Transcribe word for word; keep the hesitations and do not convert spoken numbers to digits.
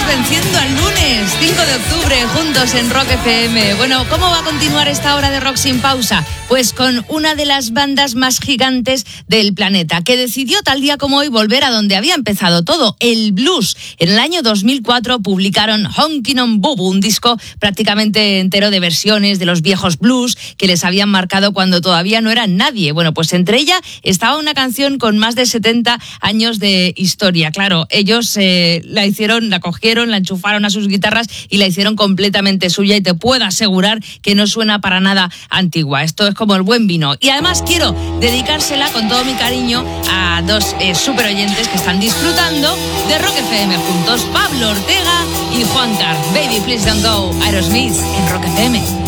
estamos venciendo al lunes, cinco de octubre, juntos en Rock F M. Bueno, ¿cómo va a continuar esta hora de Rock sin pausa? Pues con una de las bandas más gigantes del planeta, que decidió tal día como hoy volver a donde había empezado todo, el blues. En el año dos mil cuatro publicaron Honkin' on Boo Boo, un disco prácticamente entero de versiones de los viejos blues que les habían marcado cuando todavía no eran nadie. Bueno, pues entre ella estaba una canción con más de setenta años de historia. Claro, ellos eh, la hicieron, la cogieron, la enchufaron a sus guitarras y la hicieron completamente suya, y te puedo asegurar que no suena para nada antigua. Esto es como el buen vino. Y además quiero dedicársela con todo mi cariño a dos eh, super oyentes que están disfrutando de Rock F M juntos, Pablo Ortega y Juan Carr. Baby Please Don't Go, Aerosmith en Rock F M.